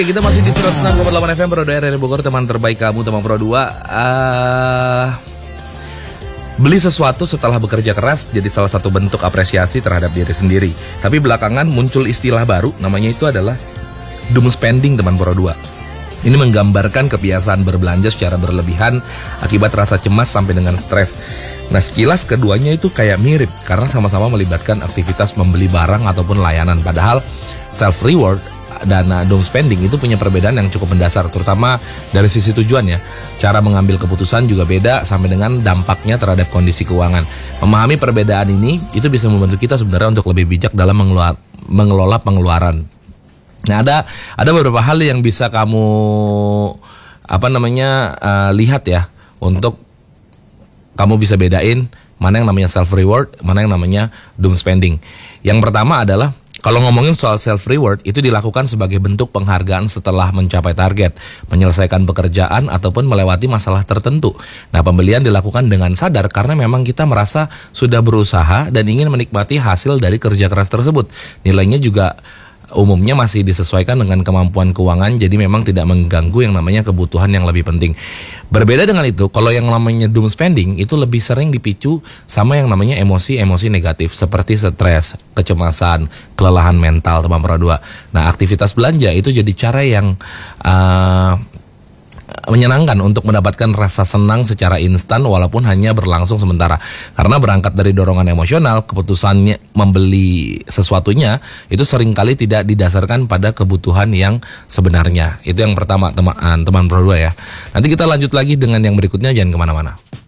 Kita masih di 106,8 FM Pro 2 RRI Bogor, teman terbaik kamu, teman Pro 2. Beli sesuatu setelah bekerja keras jadi salah satu bentuk apresiasi terhadap diri sendiri. Tapi belakangan muncul istilah baru, namanya itu adalah doom spending, teman Pro 2. Ini menggambarkan kebiasaan berbelanja secara berlebihan akibat rasa cemas sampai dengan stres. Nah, sekilas keduanya itu kayak mirip karena sama-sama melibatkan aktivitas membeli barang ataupun layanan. Padahal self reward dan doom spending itu punya perbedaan yang cukup mendasar, terutama dari sisi tujuannya. Cara mengambil keputusan juga beda sampai dengan dampaknya terhadap kondisi keuangan. Memahami perbedaan ini itu bisa membantu kita sebenarnya untuk lebih bijak dalam mengelola pengeluaran. Nah, ada beberapa hal yang bisa kamu lihat ya, untuk kamu bisa bedain mana yang namanya self reward, mana yang namanya doom spending. Yang pertama adalah, kalau ngomongin soal self reward, itu dilakukan sebagai bentuk penghargaan setelah mencapai target, menyelesaikan pekerjaan ataupun melewati masalah tertentu. Nah, pembelian dilakukan dengan sadar karena memang kita merasa sudah berusaha dan ingin menikmati hasil dari kerja keras tersebut. Nilainya juga umumnya masih disesuaikan dengan kemampuan keuangan, jadi memang tidak mengganggu yang namanya kebutuhan yang lebih penting. Berbeda dengan itu, kalau yang namanya doom spending itu lebih sering dipicu sama yang namanya emosi-emosi negatif seperti stres, kecemasan, kelelahan mental, teman Pro 2. Nah, aktivitas belanja itu jadi cara yang menyenangkan untuk mendapatkan rasa senang secara instan walaupun hanya berlangsung sementara. Karena berangkat dari dorongan emosional, keputusannya membeli sesuatunya itu seringkali tidak didasarkan pada kebutuhan yang sebenarnya. Itu yang pertama, teman Pro 2 ya. Nanti kita lanjut lagi dengan yang berikutnya, jangan kemana-mana.